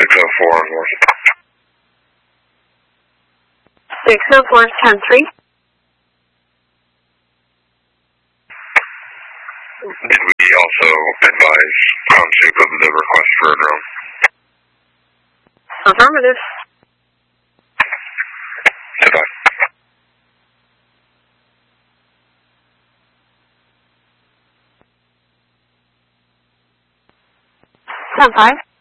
604 on North. 604 10-3. Did we also advise Ground Soup of the request for a drone? Affirmative. Goodbye. 10-5.